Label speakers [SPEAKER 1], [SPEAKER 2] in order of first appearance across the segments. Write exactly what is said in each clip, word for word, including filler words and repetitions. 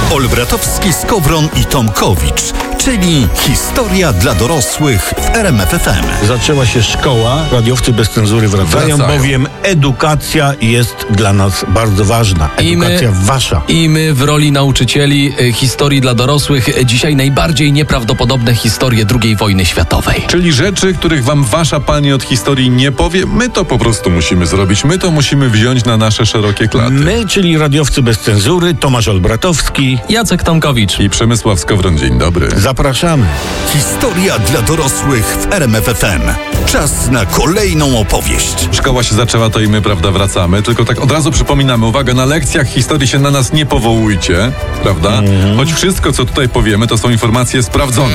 [SPEAKER 1] Olbratowski, Skowron i Tomkowicz, czyli historia dla dorosłych w R M F F M.
[SPEAKER 2] Zaczęła się szkoła, radiowcy bez cenzury wracają,
[SPEAKER 3] Wracają.
[SPEAKER 2] bowiem edukacja jest dla nas bardzo ważna. Edukacja
[SPEAKER 4] I my,
[SPEAKER 2] wasza.
[SPEAKER 4] I my w roli nauczycieli y, historii dla dorosłych y, dzisiaj najbardziej nieprawdopodobne historie drugiej wojny światowej.
[SPEAKER 3] Czyli rzeczy, których wam wasza pani od historii nie powie, my to po prostu musimy zrobić. My to musimy wziąć na nasze szerokie klaty.
[SPEAKER 2] My, czyli radiowcy bez cenzury, Tomasz Olbratowski.
[SPEAKER 4] Jacek Tomkowicz.
[SPEAKER 3] I Przemysław Skowron, dzień dobry.
[SPEAKER 2] Zapraszamy.
[SPEAKER 1] Historia dla dorosłych w R M F F M. Czas na kolejną opowieść.
[SPEAKER 3] Szkoła się zaczęła, to i my, prawda, wracamy. Tylko tak od razu przypominamy, uwaga, na lekcjach historii się na nas nie powołujcie, prawda? Mm. Choć wszystko, co tutaj powiemy, to są informacje sprawdzone.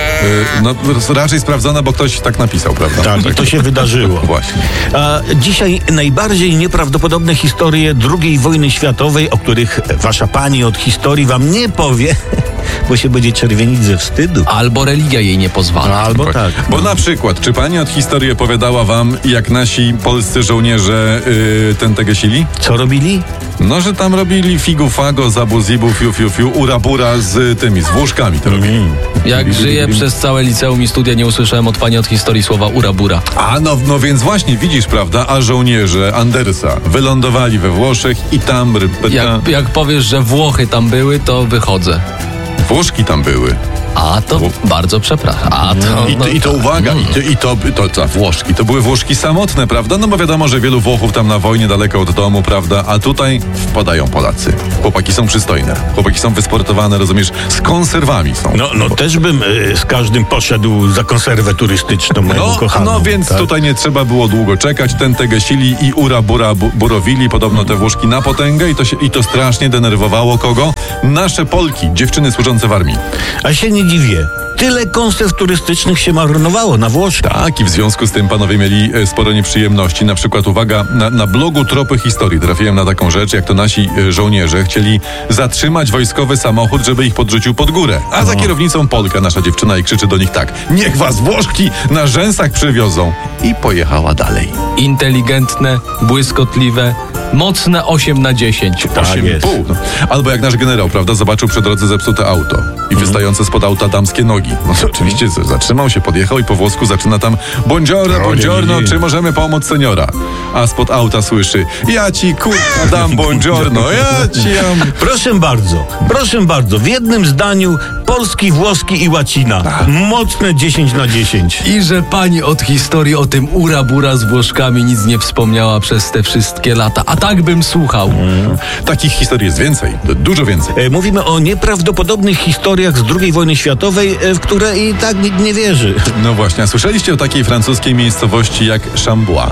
[SPEAKER 3] Yy, no, raczej sprawdzone, bo ktoś tak napisał, prawda?
[SPEAKER 2] Tak, i to się wydarzyło.
[SPEAKER 3] Właśnie.
[SPEAKER 2] A dzisiaj najbardziej nieprawdopodobne historie drugiej wojny światowej, o których wasza pani od historii wam nie powie, bo się będzie czerwienić ze wstydu.
[SPEAKER 4] Albo religia jej nie pozwala.
[SPEAKER 2] Albo tak.
[SPEAKER 3] Bo na przykład, czy pani od historii opowiadała wam, jak nasi polscy żołnierze yy, tętę gesili?
[SPEAKER 2] Co robili?
[SPEAKER 3] No, że tam robili figu fago, zabu zibu, fiu fiu fiu, ura bura z tymi, z włoszkami to robili.
[SPEAKER 2] Mm.
[SPEAKER 4] Jak żyję przez całe liceum i studia, nie usłyszałem od pani od historii słowa ura-bura.
[SPEAKER 3] A no, no więc właśnie, widzisz, prawda, a żołnierze Andersa wylądowali we Włoszech i tam... Rypeta,
[SPEAKER 4] Jak, jak powiesz, że Włochy tam były, to wychodzę.
[SPEAKER 3] Włoszki tam były.
[SPEAKER 4] A to
[SPEAKER 3] Wło-
[SPEAKER 4] bardzo przepraszam. A to,
[SPEAKER 3] I to,
[SPEAKER 4] no,
[SPEAKER 3] i to uwaga,
[SPEAKER 4] mm.
[SPEAKER 3] i to, i to, to, to Włoszki, to były Włoszki samotne, prawda? No bo wiadomo, że wielu Włochów tam na wojnie, daleko od domu, prawda? A tutaj wpadają Polacy. Chłopaki są przystojne, chłopaki są wysportowane, rozumiesz, z konserwami są.
[SPEAKER 2] No, no też bym y, z każdym poszedł za konserwę turystyczną mojego
[SPEAKER 3] No,
[SPEAKER 2] kochaną.
[SPEAKER 3] no więc
[SPEAKER 2] tak?
[SPEAKER 3] tutaj nie trzeba było długo czekać, ten te gesili i ura bura bu, burowili, podobno te Włoszki na potęgę i to, się, i to strasznie denerwowało kogo? Nasze Polki, dziewczyny służące w armii.
[SPEAKER 2] A się nie dziwię. Tyle konserw turystycznych się marnowało na Włoszech.
[SPEAKER 3] Tak, i w związku z tym panowie mieli e, sporo nieprzyjemności. Na przykład, uwaga, na, na blogu Tropy Historii trafiłem na taką rzecz, jak to nasi e, żołnierze chcieli zatrzymać wojskowy samochód, żeby ich podrzucił pod górę. A za kierownicą Polka, nasza dziewczyna, i krzyczy do nich tak: niech was Włoszki na rzęsach przywiozą. I pojechała dalej.
[SPEAKER 4] Inteligentne, błyskotliwe, mocne osiem na dziesięć.
[SPEAKER 3] osiem i
[SPEAKER 2] jest.
[SPEAKER 3] pół. No. Albo jak nasz generał, prawda, zobaczył przy drodze zepsute auto i wystające spod auta damskie nogi. No to oczywiście z- zatrzymał się, podjechał i po włosku zaczyna tam: buongiorno, buongiorno, czy możemy pomóc seniora? A spod auta słyszy: ja ci kurwa dam buongiorno, ja ci dam...
[SPEAKER 2] Proszę bardzo, proszę bardzo, w jednym zdaniu polski, włoski i łacina. Mocne dziesięć na dziesięć.
[SPEAKER 4] I że pani od historii o tym ura-bura z Włoszkami nic nie wspomniała przez te wszystkie lata. A tak bym słuchał.
[SPEAKER 3] Takich historii jest więcej, dużo więcej.
[SPEAKER 2] E, Mówimy o nieprawdopodobnych historiach z drugiej wojny światowej, e, w które i tak nikt nie wierzy.
[SPEAKER 3] No właśnie, a słyszeliście o takiej francuskiej miejscowości jak Chambois?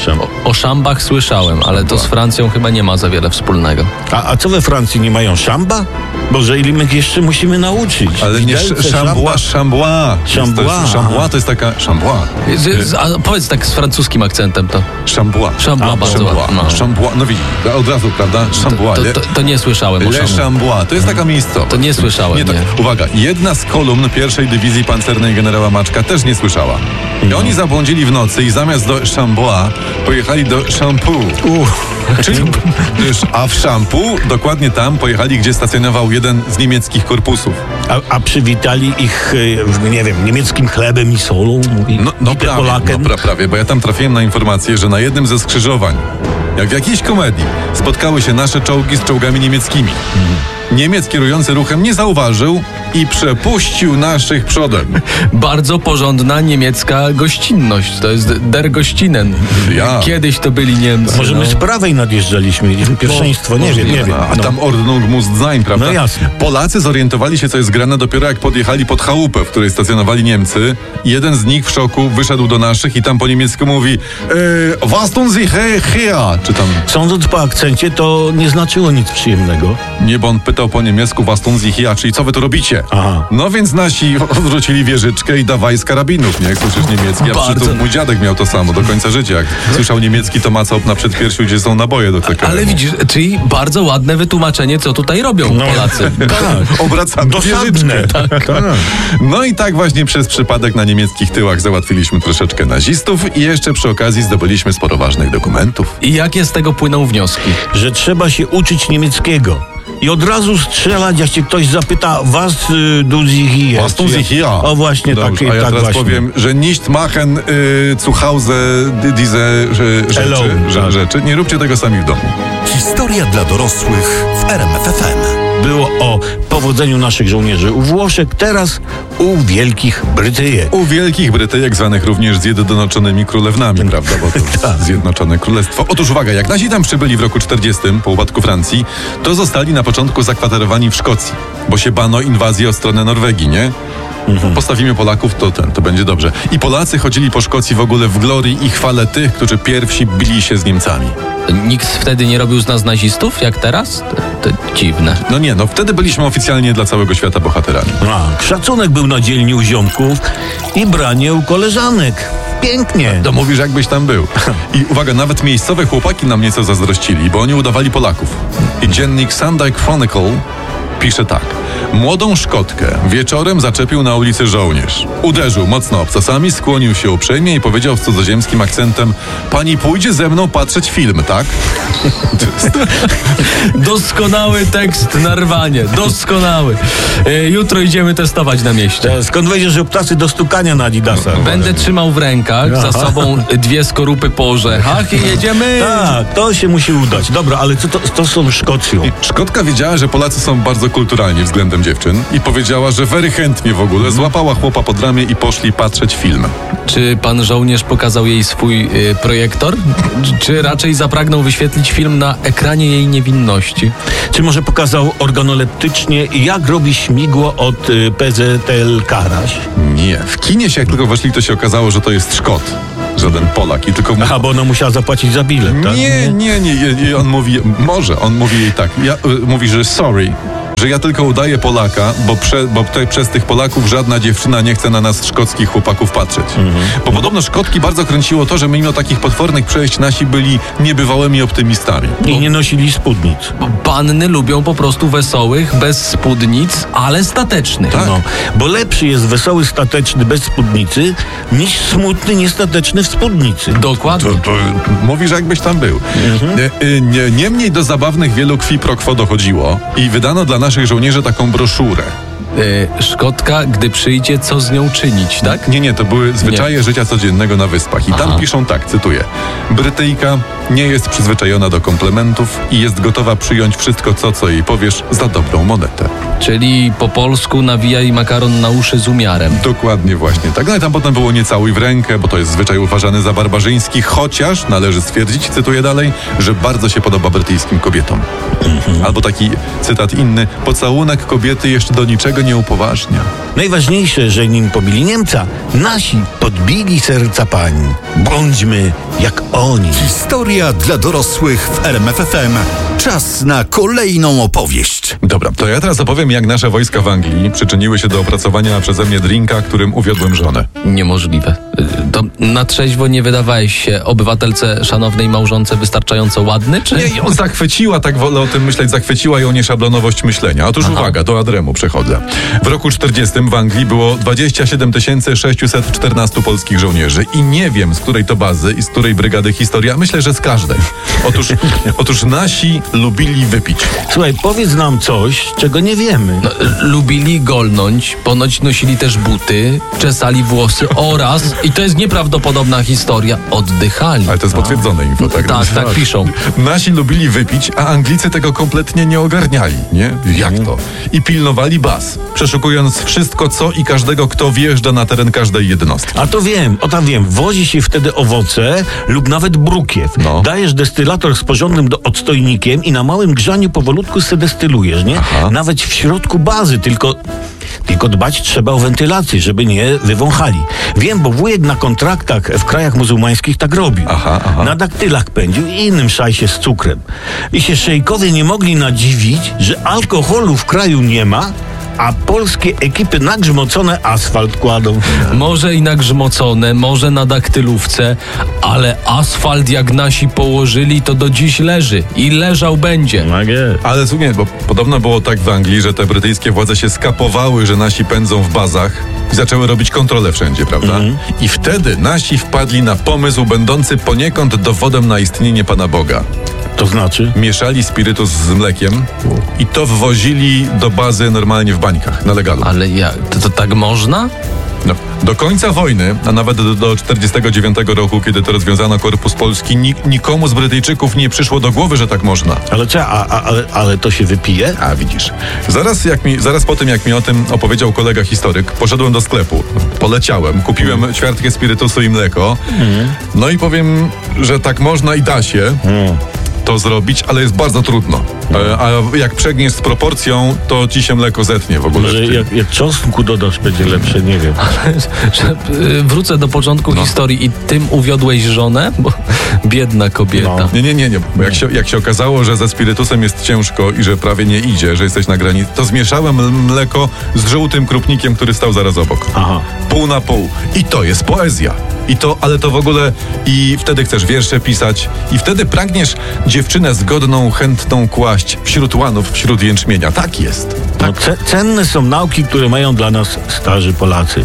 [SPEAKER 4] O szambach słyszałem, ale to z Francją chyba nie ma za wiele wspólnego.
[SPEAKER 2] A, a co we Francji, nie mają szamba? Boże, ile my jeszcze musimy nauczyć?
[SPEAKER 3] Ale nie
[SPEAKER 2] Widelce,
[SPEAKER 3] sz- Chambois, Chambois.
[SPEAKER 2] Chambois.
[SPEAKER 3] To jest- Chambois to jest taka... Chambois.
[SPEAKER 4] Z, z, a powiedz tak z francuskim akcentem to.
[SPEAKER 3] Chambois.
[SPEAKER 4] Chambois
[SPEAKER 3] A,
[SPEAKER 4] bardzo
[SPEAKER 3] Chambois.
[SPEAKER 4] ładnie, no.
[SPEAKER 3] Chambois. No widzisz, od razu, prawda? Chambois.
[SPEAKER 4] To,
[SPEAKER 3] Le-
[SPEAKER 4] to, to nie słyszałem o
[SPEAKER 3] Le
[SPEAKER 4] szambach.
[SPEAKER 3] Chambois. To jest taka miejscowość.
[SPEAKER 4] To nie słyszałem,
[SPEAKER 3] Nie, tak.
[SPEAKER 4] nie.
[SPEAKER 3] Uwaga, jedna z kolumn pierwszej dywizji pancernej generała Maczka też nie słyszała. I oni zabłądzili w nocy i zamiast do Chambois pojechali do Champoux. Czyli, wiesz, a w Champoux, dokładnie tam pojechali, gdzie stacjonował jeden z niemieckich korpusów.
[SPEAKER 2] A, a przywitali ich, e, nie wiem, niemieckim chlebem i solą? Mówi,
[SPEAKER 3] No, no
[SPEAKER 2] Dieter
[SPEAKER 3] prawie, no
[SPEAKER 2] Polaken.
[SPEAKER 3] pra, prawie, bo ja tam trafiłem na informację, że na jednym ze skrzyżowań, jak w jakiejś komedii, spotkały się nasze czołgi z czołgami niemieckimi. Niemiec kierujący ruchem nie zauważył i przepuścił naszych przodem.
[SPEAKER 4] Bardzo porządna niemiecka gościnność. To jest der Gościnen.
[SPEAKER 3] Ja.
[SPEAKER 4] Kiedyś to byli Niemcy.
[SPEAKER 2] Może
[SPEAKER 4] no.
[SPEAKER 2] my z prawej nadjeżdżaliśmy, mieliśmy pierwszeństwo, nie wiem, nie wiem.
[SPEAKER 3] A
[SPEAKER 2] No.
[SPEAKER 3] tam Ordnung muss sein, prawda?
[SPEAKER 2] No jasne.
[SPEAKER 3] Polacy zorientowali się, co jest grane dopiero jak podjechali pod chałupę, w której stacjonowali Niemcy. Jeden z nich w szoku wyszedł do naszych i tam po niemiecku mówi e, was tun Sie he- hier? Czy tam...
[SPEAKER 2] Sądząc po akcencie, to nie znaczyło nic przyjemnego.
[SPEAKER 3] Nie, bo on pytał po niemiecku was tun Sie hier, czyli co wy tu robicie?
[SPEAKER 2] Aha.
[SPEAKER 3] No więc nasi odwrócili wieżyczkę i dawaj z karabinów, nie? Jak słyszysz niemiecki. A przy
[SPEAKER 4] Bardzo.
[SPEAKER 3] to mój dziadek miał to samo do końca życia. Jak słyszał niemiecki, to macał na przedpiersiu, gdzie są naboje do tego.
[SPEAKER 4] Ale widzisz, czyli bardzo ładne wytłumaczenie, co tutaj robią Polacy.
[SPEAKER 2] Tak.
[SPEAKER 3] Obracamy
[SPEAKER 2] Dosadne.
[SPEAKER 3] wieżyczkę.
[SPEAKER 2] Tak.
[SPEAKER 3] No i tak właśnie przez przypadek na niemieckich tyłach załatwiliśmy troszeczkę nazistów i jeszcze przy okazji zdobyliśmy sporo ważnych dokumentów.
[SPEAKER 4] I jakie z tego płyną wnioski?
[SPEAKER 2] Że trzeba się uczyć niemieckiego. i od razu strzelać, jak się ktoś zapyta, was y, du sie hier?
[SPEAKER 3] Was tun Sie hier?
[SPEAKER 2] O właśnie,
[SPEAKER 3] Dobrze,
[SPEAKER 2] takie,
[SPEAKER 3] a ja
[SPEAKER 2] tak
[SPEAKER 3] teraz
[SPEAKER 2] właśnie.
[SPEAKER 3] powiem, że nicht machen y, zu Hause diese y, rzeczy,
[SPEAKER 2] Alone,
[SPEAKER 3] że,
[SPEAKER 2] tak.
[SPEAKER 3] rzeczy. Nie róbcie tego sami w domu.
[SPEAKER 1] Historia dla dorosłych w R M F F M.
[SPEAKER 2] Było o powodzeniu naszych żołnierzy u Włoszech, teraz u Wielkich Brytyjek.
[SPEAKER 3] U Wielkich Brytyjek, zwanych również Zjednoczonymi Królewnami, prawda? Bo to Zjednoczone Królestwo. Otóż uwaga, jak nasi tam przybyli w roku czterdziestym po upadku Francji, to zostali na początku zakwaterowani w Szkocji, bo się bano inwazji o stronę Norwegii, nie? Mhm. Postawimy Polaków, to ten, to będzie dobrze. I Polacy chodzili po Szkocji w ogóle w glorii i chwale tych, którzy pierwsi bili się z Niemcami.
[SPEAKER 4] Nikt wtedy nie robił z nas nazistów, jak teraz? To, to dziwne.
[SPEAKER 3] No nie, no wtedy byliśmy oficjalnie dla całego świata bohaterami.
[SPEAKER 2] A, szacunek był na dzielni u ziomków i branie u koleżanek. Pięknie.
[SPEAKER 3] To mówisz, jakbyś tam był. I uwaga, nawet miejscowe chłopaki nam nieco zazdrościli, bo oni udawali Polaków. I dziennik Sunday Chronicle pisze tak. Młodą Szkotkę wieczorem zaczepił na ulicy żołnierz. Uderzył mocno obcasami, skłonił się uprzejmie i powiedział z cudzoziemskim akcentem: pani pójdzie ze mną patrzeć film, tak?
[SPEAKER 4] Doskonały tekst na rwanie. Doskonały. E, jutro idziemy testować na mieście.
[SPEAKER 2] E, Skąd wejdziesz obcasy do stukania na Adidasa?
[SPEAKER 4] Będę trzymał w rękach za sobą dwie skorupy po orzechach i jedziemy.
[SPEAKER 2] Tak, to się musi udać. Dobra, ale co to, to są Szkocją?
[SPEAKER 3] Szkotka wiedziała, że Polacy są bardzo kulturalni względem dziewczyn i powiedziała, że very chętnie w ogóle złapała chłopa pod ramię i poszli patrzeć film.
[SPEAKER 4] Czy pan żołnierz pokazał jej swój y, projektor? Czy raczej zapragnął wyświetlić film na ekranie jej niewinności?
[SPEAKER 2] Czy może pokazał organoleptycznie, jak robi śmigło od y, P Z L Karaś?
[SPEAKER 3] Nie. W kinie się jak tylko weszli, to się okazało, że to jest Szkot. Żaden Polak. I tylko mu...
[SPEAKER 2] Aha, bo ona musiała zapłacić za bilet, tak?
[SPEAKER 3] Nie, nie, nie, nie. On mówi, może, on mówi jej tak. Ja, y, mówi, że sorry, że ja tylko udaję Polaka, bo, prze, bo te, przez tych Polaków żadna dziewczyna nie chce na nas szkockich chłopaków patrzeć. Mhm. Bo podobno Szkotki bardzo kręciło to, że mimo takich potwornych przejść nasi byli niebywałymi optymistami.
[SPEAKER 2] I nie nosili spódnic.
[SPEAKER 4] Bo panny lubią po prostu wesołych, bez spódnic, ale statecznych.
[SPEAKER 3] Tak.
[SPEAKER 2] No, bo lepszy jest wesoły, stateczny bez spódnicy, niż smutny, niestateczny w spódnicy.
[SPEAKER 4] Dokładnie.
[SPEAKER 3] To, to mówisz, jakbyś tam był. Mhm. Nie, nie, niemniej do zabawnych wielu kwi pro quo dochodziło i wydano dla naszych żołnierzy taką broszurę.
[SPEAKER 4] Y, Szkotka, gdy przyjdzie, co z nią czynić, tak?
[SPEAKER 3] Nie, nie, to były zwyczaje
[SPEAKER 4] Nie.
[SPEAKER 3] życia codziennego na wyspach. I tam
[SPEAKER 4] Aha.
[SPEAKER 3] piszą tak, cytuję. Brytyjka nie jest przyzwyczajona do komplementów i jest gotowa przyjąć wszystko, co, co jej powiesz, za dobrą monetę.
[SPEAKER 4] Czyli po polsku nawijaj makaron na uszy z umiarem.
[SPEAKER 3] Dokładnie właśnie tak. No i tam potem było nie całuj w rękę, bo to jest zwyczaj uważany za barbarzyński, chociaż należy stwierdzić, cytuję dalej, że bardzo się podoba brytyjskim kobietom. Mhm. Albo taki cytat inny, pocałunek kobiety jeszcze do niczego nie upoważnia.
[SPEAKER 2] Najważniejsze, że nim pobili Niemca, nasi podbili serca pań. Bądźmy jak oni.
[SPEAKER 1] Historia dla dorosłych w R M F F M. Czas na kolejną opowieść.
[SPEAKER 3] Dobra, to ja teraz opowiem, jak nasze wojska w Anglii przyczyniły się do opracowania przeze mnie drinka, którym uwiodłem żonę.
[SPEAKER 4] Niemożliwe. Y, To na trzeźwo nie wydawałeś się obywatelce szanownej małżonce wystarczająco ładny, czy?
[SPEAKER 3] Nie, ją zachwyciła, tak wolę o tym myśleć, zachwyciła ją nieszablonowość myślenia. Otóż
[SPEAKER 4] Aha.
[SPEAKER 3] uwaga, do Adremu przechodzę. W roku czterdziestym w Anglii było dwadzieścia siedem tysięcy sześćset czternastu polskich żołnierzy i nie wiem, z której to bazy i z której brygady historia, myślę, że z każdej. Otóż, otóż nasi lubili wypić.
[SPEAKER 2] Słuchaj, powiedz nam coś, czego nie wiemy.
[SPEAKER 4] No, lubili golnąć, ponoć nosili też buty, czesali włosy oraz, i to jest nieprawdopodobna historia, oddychali.
[SPEAKER 3] Ale to jest potwierdzone info, tak?
[SPEAKER 4] Tak, tak piszą.
[SPEAKER 3] Nasi lubili wypić, a Anglicy tego kompletnie nie ogarniali, nie? Jak to? I pilnowali baz, przeszukując wszystko, co i każdego, kto wjeżdża na teren każdej jednostki.
[SPEAKER 2] A to wiem, o tam wiem. Wozi się wtedy owoce lub nawet brukiew.
[SPEAKER 3] No.
[SPEAKER 2] Dajesz destylator z porządnym do odstojnikiem i na małym grzaniu powolutku se destylujesz, nie?
[SPEAKER 3] Aha.
[SPEAKER 2] Nawet w środku bazy, tylko... Tylko dbać trzeba o wentylację, żeby nie wywąchali. Wiem, bo wujek na kontraktach w krajach muzułmańskich tak robił.
[SPEAKER 3] Aha, aha.
[SPEAKER 2] Na daktylach pędził i innym szajsie z cukrem. I się szejkowie nie mogli nadziwić, że alkoholu w kraju nie ma, a polskie ekipy nagrzmocone asfalt kładą.
[SPEAKER 4] Może i nagrzmocone, może na daktylówce, ale asfalt jak nasi położyli, to do dziś leży i leżał będzie.
[SPEAKER 3] Ale słuchaj, bo podobno było tak w Anglii, że te brytyjskie władze się skapowały, że nasi pędzą w bazach i zaczęły robić kontrolę wszędzie, prawda?
[SPEAKER 2] Mhm.
[SPEAKER 3] I wtedy nasi wpadli na pomysł będący poniekąd dowodem na istnienie Pana Boga.
[SPEAKER 2] To znaczy?
[SPEAKER 3] Mieszali spirytus z mlekiem i to wwozili do bazy normalnie w bańkach, na legalu.
[SPEAKER 4] Ale ja, to, to tak można?
[SPEAKER 3] No, do końca wojny, a nawet do, do czterdziestego dziewiątego roku, kiedy to rozwiązano Korpus Polski, nik, nikomu z Brytyjczyków nie przyszło do głowy, że tak można.
[SPEAKER 2] Ale co, a, a, ale, ale to się wypije?
[SPEAKER 3] A widzisz, zaraz, jak mi, zaraz po tym, jak mi o tym opowiedział kolega historyk, poszedłem do sklepu, poleciałem, kupiłem mm. ćwiartkę spirytusu i mleko, mm. no i powiem, że tak można i da się. Mm. to zrobić, ale jest bardzo trudno. E, a jak przegniesz z proporcją, to ci się mleko zetnie w ogóle.
[SPEAKER 2] Może jak, jak czosnku dodasz, będzie lepsze, nie wiem.
[SPEAKER 4] Ale, że, y, wrócę do początku no. historii i tym uwiodłeś żonę? Bo biedna kobieta.
[SPEAKER 3] No. Nie, nie, nie, nie. Bo jak się, jak się okazało, że ze spirytusem jest ciężko i że prawie nie idzie, że jesteś na granicy, to zmieszałem mleko z żółtym krupnikiem, który stał zaraz obok.
[SPEAKER 2] Aha.
[SPEAKER 3] Pół na pół. I to jest poezja. I to, ale to w ogóle i wtedy chcesz wiersze pisać i wtedy pragniesz dziewczynę zgodną, chętną kłaść wśród łanów, wśród jęczmienia. Tak jest. Tak.
[SPEAKER 2] No, ce- cenne są nauki, które mają dla nas starzy Polacy.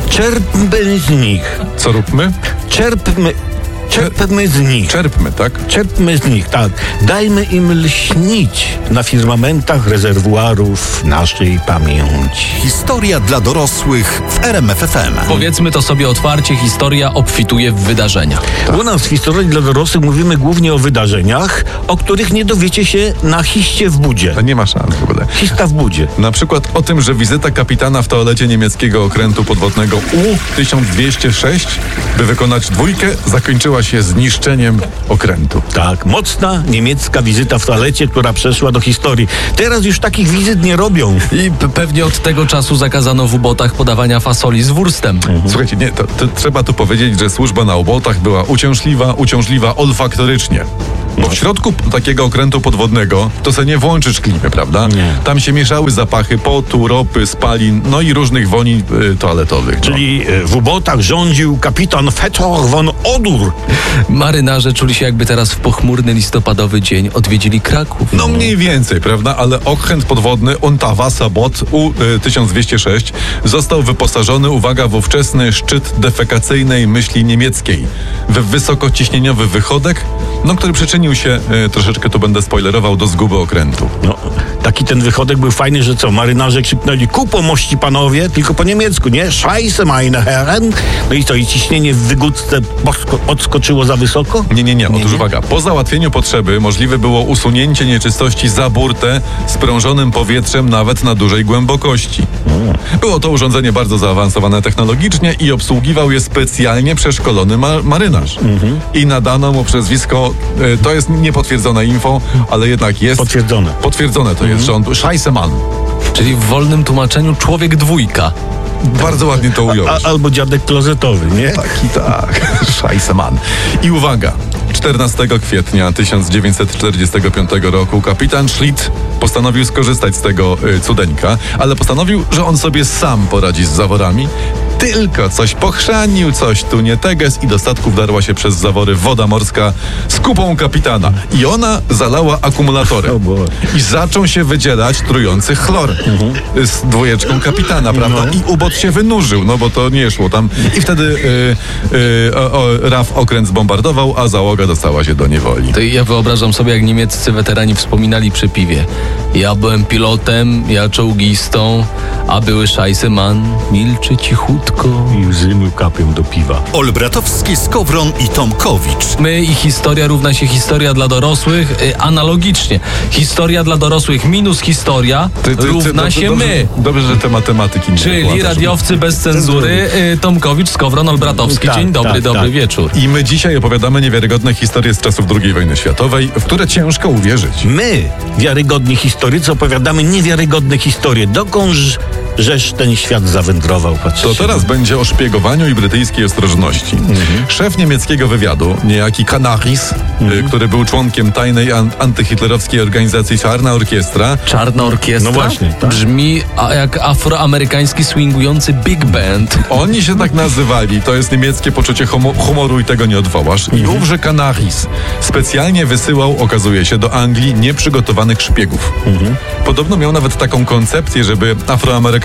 [SPEAKER 2] Czerpmy z nich.
[SPEAKER 3] Co róbmy?
[SPEAKER 2] Czerpmy. Czerpmy z nich.
[SPEAKER 3] Czerpmy, tak?
[SPEAKER 2] Czerpmy z nich, tak. Dajmy im lśnić na firmamentach rezerwuarów naszej pamięci.
[SPEAKER 1] Historia dla dorosłych w R M F F M.
[SPEAKER 4] Powiedzmy to sobie otwarcie, historia obfituje w wydarzenia.
[SPEAKER 2] Tak. U nas w historii dla dorosłych mówimy głównie o wydarzeniach, o których nie dowiecie się na hiście w budzie.
[SPEAKER 3] To nie ma szans w ogóle.
[SPEAKER 2] Hista w budzie.
[SPEAKER 3] Na przykład o tym, że wizyta kapitana w toalecie niemieckiego okrętu podwodnego U tysiąc dwieście sześć, by wykonać dwójkę, zakończyła się zniszczeniem okrętu.
[SPEAKER 2] Tak, mocna niemiecka wizyta w toalecie, która przeszła do historii. Teraz już takich wizyt nie robią.
[SPEAKER 4] I p- pewnie od tego czasu zakazano w ubotach podawania fasoli z wurstem.
[SPEAKER 3] Mhm. Słuchajcie, nie, to, to trzeba tu powiedzieć, że służba na ubotach była uciążliwa, uciążliwa olfaktorycznie. Bo w środku takiego okrętu podwodnego to se nie włączysz klimy, prawda?
[SPEAKER 2] Nie.
[SPEAKER 3] Tam się mieszały zapachy potu, ropy, spalin, no i różnych woni y, toaletowych. No.
[SPEAKER 2] Czyli e, w ubotach rządził kapitan Fetor von Odur.
[SPEAKER 4] Marynarze czuli się, jakby teraz w pochmurny listopadowy dzień odwiedzili Kraków.
[SPEAKER 3] No mniej więcej, prawda? Ale okręt podwodny Ontawa Sabot U tysiąc dwieście sześć został wyposażony, uwaga, w ówczesny szczyt defekacyjnej myśli niemieckiej. W wysokociśnieniowy wychodek, no który przyczynił się, y, troszeczkę tu będę spoilerował, do zguby okrętu.
[SPEAKER 2] No, taki ten wychodek był fajny, że co, marynarze krzyknęli ku pomości panowie, tylko po niemiecku, nie? Scheisse meine Herren. No i co, i ciśnienie w wygódce podskoczyło za wysoko?
[SPEAKER 3] Nie, nie, nie. Otóż
[SPEAKER 2] Nie, nie?
[SPEAKER 3] uwaga, po załatwieniu potrzeby możliwe było usunięcie nieczystości za burtę sprężonym powietrzem nawet na dużej głębokości. Było to urządzenie bardzo zaawansowane technologicznie i obsługiwał je specjalnie przeszkolony ma- marynarz. Mhm. I nadano mu przezwisko, y, to jest niepotwierdzone info, ale jednak jest...
[SPEAKER 2] Potwierdzone.
[SPEAKER 3] Potwierdzone to jest, że on... Scheissemann.
[SPEAKER 4] Czyli w wolnym tłumaczeniu człowiek dwójka.
[SPEAKER 3] Bardzo ładnie to ująłeś.
[SPEAKER 2] A, albo dziadek klozetowy, nie?
[SPEAKER 3] Tak i tak. Scheissemann. I uwaga, czternastego kwietnia tysiąc dziewięćset czterdziestego piątego roku kapitan Schlitt postanowił skorzystać z tego y, cudeńka, ale postanowił, że on sobie sam poradzi z zaworami. Tylko coś pochrzanił, coś tu nie teges i do statku wdarła się przez zawory woda morska z kupą kapitana. I ona zalała akumulatory.
[SPEAKER 2] O Boże.
[SPEAKER 3] I zaczął się wydzielać trujący chlor mhm. z dwójeczką kapitana, prawda?
[SPEAKER 2] No.
[SPEAKER 3] I ubot się wynurzył, no bo to nie szło tam. I wtedy y, y, o, o, R A F okręt zbombardował, a załoga dostała się do niewoli.
[SPEAKER 4] To ja wyobrażam sobie, jak niemieccy weterani wspominali przy piwie. Ja byłem pilotem, ja czołgistą, a były Scheissemann milczy cichutko.
[SPEAKER 2] I łzy mu kapią do piwa.
[SPEAKER 1] Olbratowski, Skowron i Tomkowicz.
[SPEAKER 4] My i historia równa się historia dla dorosłych. Y, analogicznie. Historia dla dorosłych minus historia
[SPEAKER 3] Ty, ty,
[SPEAKER 4] równa
[SPEAKER 3] ty,
[SPEAKER 4] się
[SPEAKER 3] dobrze,
[SPEAKER 4] my.
[SPEAKER 3] Dobrze, że te matematyki nie
[SPEAKER 4] Czyli
[SPEAKER 3] wykładasz.
[SPEAKER 4] radiowcy bez cenzury, y, Tomkowicz, Skowron, Olbratowski.
[SPEAKER 2] Tak,
[SPEAKER 4] Dzień dobry,
[SPEAKER 2] tak,
[SPEAKER 4] dobry
[SPEAKER 2] tak.
[SPEAKER 4] wieczór.
[SPEAKER 3] I my dzisiaj opowiadamy niewiarygodne historie z czasów drugiej wojny światowej, w które ciężko uwierzyć.
[SPEAKER 2] My, wiarygodni historycy, opowiadamy niewiarygodne historie. Dokąd żeż ten świat zawędrował, patrzcie.
[SPEAKER 3] To teraz będzie o szpiegowaniu i brytyjskiej ostrożności. Mhm. Szef niemieckiego wywiadu, niejaki Canaris, mhm. y, który był członkiem tajnej an- antyhitlerowskiej organizacji Czarna Orkiestra.
[SPEAKER 4] Czarna orkiestra.
[SPEAKER 2] No właśnie, tak.
[SPEAKER 4] Brzmi a, jak afroamerykański swingujący big band.
[SPEAKER 3] Oni się tak nazywali. To jest niemieckie poczucie homo- humoru i tego nie odwołasz. I
[SPEAKER 2] Mhm.
[SPEAKER 3] ówże Canaris specjalnie wysyłał, okazuje się, do Anglii nieprzygotowanych szpiegów. Mhm. Podobno miał nawet taką koncepcję, żeby afroamerykańscy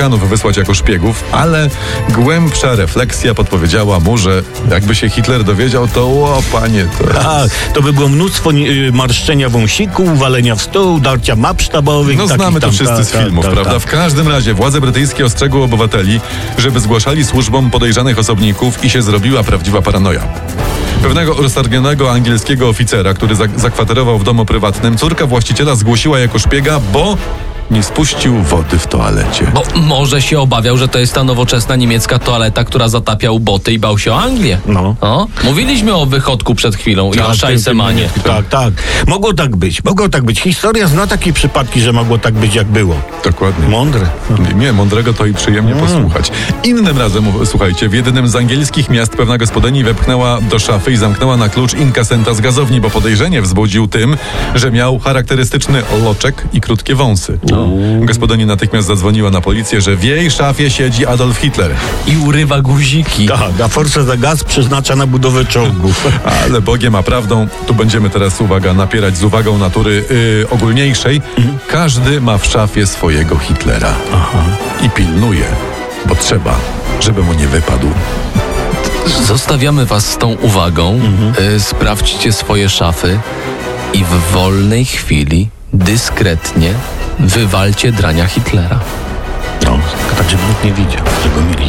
[SPEAKER 3] Amerykanów wysłać jako szpiegów, ale głębsza refleksja podpowiedziała mu, że jakby się Hitler dowiedział, to o panie, to...
[SPEAKER 2] A, to by było mnóstwo y, marszczenia wąsiku, walenia w stół, darcia map sztabowych.
[SPEAKER 3] No
[SPEAKER 2] takich
[SPEAKER 3] znamy to
[SPEAKER 2] tam,
[SPEAKER 3] wszyscy
[SPEAKER 2] ta,
[SPEAKER 3] z
[SPEAKER 2] ta,
[SPEAKER 3] filmów,
[SPEAKER 2] ta,
[SPEAKER 3] prawda?
[SPEAKER 2] ta.
[SPEAKER 3] W każdym razie władze brytyjskie ostrzegły obywateli, żeby zgłaszali służbom podejrzanych osobników i się zrobiła prawdziwa paranoja. Pewnego roztargnionego angielskiego oficera, który zak- zakwaterował w domu prywatnym, córka właściciela zgłosiła jako szpiega, bo nie spuścił wody w toalecie.
[SPEAKER 4] Bo może się obawiał, że to jest ta nowoczesna niemiecka toaleta, która zatapia boty i bał się o Anglię.
[SPEAKER 2] No.
[SPEAKER 4] O? Mówiliśmy o wychodku przed chwilą i o szajsemanie.
[SPEAKER 2] Tak, tak. Mogło tak być, mogło tak być. Historia zna takie przypadki, że mogło tak być, jak było.
[SPEAKER 3] Dokładnie.
[SPEAKER 2] Mądre.
[SPEAKER 3] Nie, mądrego to i przyjemnie
[SPEAKER 2] Mm.
[SPEAKER 3] posłuchać. Innym razem, słuchajcie, w jednym z angielskich miast pewna gospodyni wepchnęła do szafy i zamknęła na klucz inkasenta z gazowni, bo podejrzenie wzbudził tym, że miał charakterystyczny loczek i krótkie wąsy. Gospodyni natychmiast zadzwoniła na policję, że w jej szafie siedzi Adolf Hitler.
[SPEAKER 4] I urywa guziki.
[SPEAKER 2] Tak, a forsę za gaz przeznacza na budowę czołgów.
[SPEAKER 3] Ale Bogiem a prawdą, tu będziemy teraz, uwaga, napierać z uwagą natury yy, ogólniejszej. Każdy ma w szafie swojego Hitlera.
[SPEAKER 2] Aha.
[SPEAKER 3] I pilnuje, bo trzeba, żeby mu nie wypadł.
[SPEAKER 4] Zostawiamy was z tą uwagą.
[SPEAKER 2] Mhm.
[SPEAKER 4] Y, sprawdźcie swoje szafy i w wolnej chwili, dyskretnie wywalcie drania Hitlera.
[SPEAKER 2] No, tak żeby nikt nie widział, że go mieli.